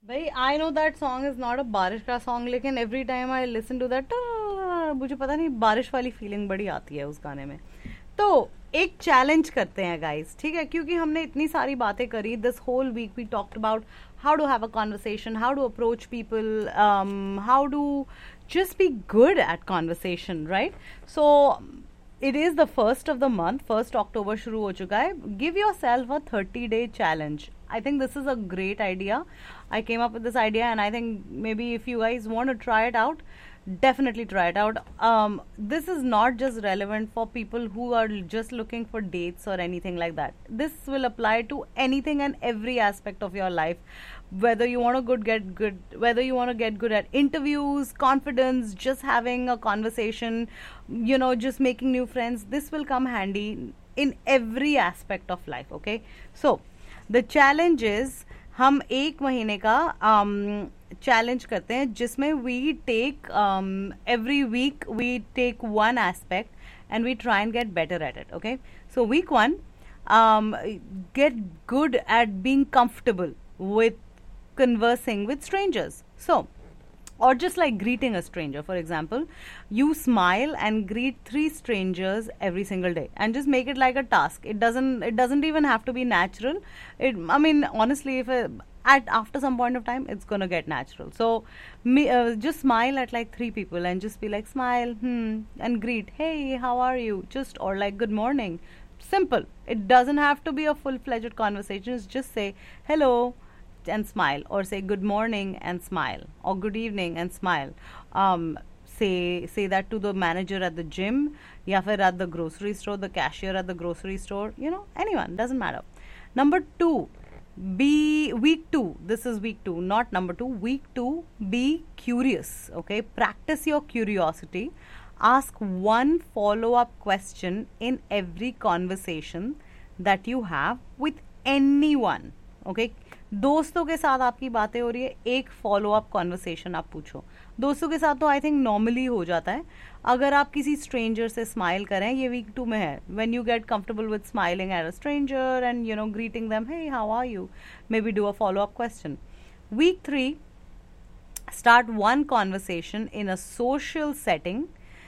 भाई I know that song is not a बारिश का सॉन्ग, लेकिन every time I listen to that मुझे पता नहीं बारिश वाली फीलिंग बड़ी आती है उस गाने में। तो एक चैलेंज करते हैं गाइस, ठीक है, क्योंकि हमने इतनी सारी बातें करी this whole week. We talked about how to have a conversation, how to approach people, how to just be good at conversation, right? So it is the first of the month, first October शुरू हो चुका है. Give yourself a 30-day challenge. I think this is a great idea. I came up with this idea, and I think maybe if you guys want to try it out, definitely try it out. This is not just relevant for people who are just looking for dates or anything like that. This will apply to anything and every aspect of your life. Whether you want to get good, whether you want to get good at interviews, confidence, just having a conversation, just making new friends, this will come handy in every aspect of life. Okay, so the challenge is हम एक महीने का challenge करते हैं जिसमें we take every week we take one aspect and we try and get better at it. Okay, so weak one, get good at being comfortable with conversing with strangers. So, or just like greeting a stranger, for example, you smile and greet 3 strangers every single day and just make it like a task. It doesn't even have to be natural. I mean, honestly, if after some point of time it's gonna get natural. So just smile at like 3 people and just be like, smile, and greet, hey, how are you, just, or like, good morning. Simple. It doesn't have to be a full-fledged conversation. Just say hello and smile, or say good morning and smile, or good evening and smile. Say that to the manager at the gym, या फिर at the grocery store, the cashier at the grocery store, anyone, doesn't matter. Number 2, be week 2, this is week 2, not number 2, week 2, be curious. Okay, practice your curiosity. Ask one follow-up question in every conversation that you have with anyone. Okay, दोस्तों के साथ आपकी बातें हो रही है, एक follow up conversation आप पूछो. दोस्तों के साथ तो आई थिंक नॉर्मली हो जाता है. अगर आप किसी स्ट्रेंजर से स्माइल करें, ये वीक 2 में है, when you get comfortable with smiling at a stranger and greeting them, hey how are you, may be do a follow up question. Week 3, start one conversation in a social setting,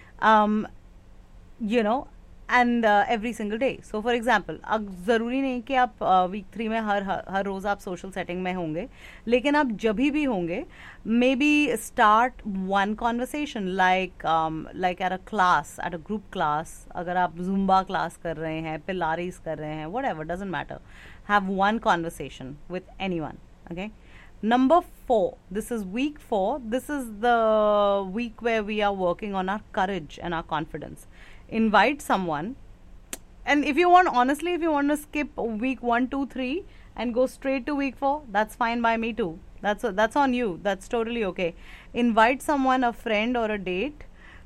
and every single day. So for example, अब ज़रूरी नहीं कि आप week 3 में हर रोज़ आप social setting में होंगे, लेकिन आप जब भी होंगे, may be start one conversation like at a class, at a group class. अगर आप जुम्बा क्लास कर रहे हैं, पिलारीज कर रहे हैं, what ever, doesn't matter, have one conversation with any one. Okay, Number 4, this is week 4. This is the week where we are working on our courage and our confidence. Invite someone, and if you want, honestly, if you want to skip week 1, 2, 3 and go straight to week 4, that's fine by me too. That's on you. That's totally okay. Invite someone, a friend or a date,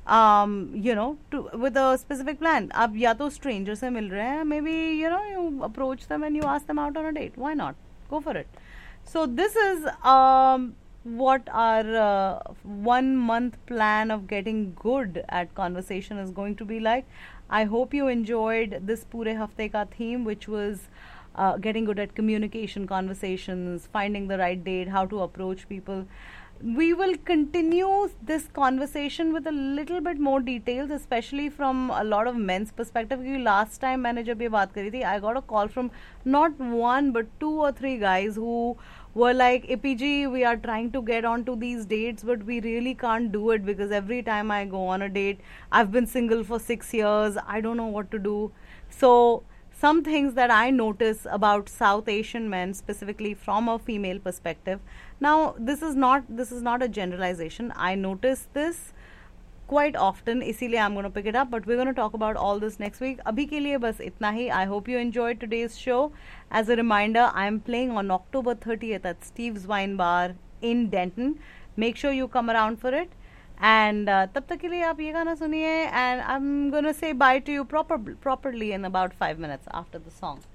with a specific plan. आप या तो stranger से मिल रहे हैं, maybe you approach them and you ask them out on a date. Why not? Go for it. So this is what our 1 month plan of getting good at conversation is going to be like. I hope you enjoyed this pure hafte ka theme, which was getting good at communication, conversations, finding the right date, how to approach people. We will continue this conversation with a little bit more details, especially from a lot of men's perspective. Because last time मैंने जब ये बात करी थी, I got a call from not 1 but 2 or 3 guys who were like, APG, we are trying to get onto these dates, but we really can't do it because every time I go on a date, I've been single for 6 years, I don't know what to do. So some things that I notice about South Asian men, specifically from a female perspective. Now, this is not a generalization. I notice this quite often, इसीलिए I'm going to pick it up, but we're going to talk about all this next week. अभी के लिए बस इतना ही. I hope you enjoyed today's show. As a reminder, I'm playing on October 30th at Steve's Wine Bar in Denton. Make sure you come around for it. And तब तक के लिए आप ये गाना सुनिए, and I'm going to say bye to you properly in about 5 minutes after the song.